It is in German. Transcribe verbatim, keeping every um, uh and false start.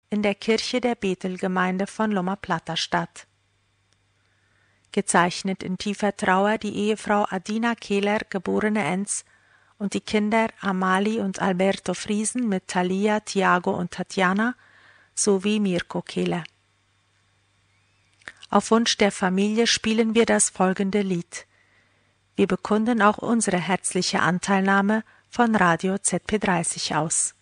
in der Kirche der Bethel-Gemeinde von Loma Plata statt. Gezeichnet in tiefer Trauer die Ehefrau Adina Kehler, geborene Enz, und die Kinder Amali und Alberto Friesen mit Thalia, Tiago und Tatjana sowie Mirko Kehler. Auf Wunsch der Familie spielen wir das folgende Lied. Wir bekunden auch unsere herzliche Anteilnahme von Radio Z P dreißig aus.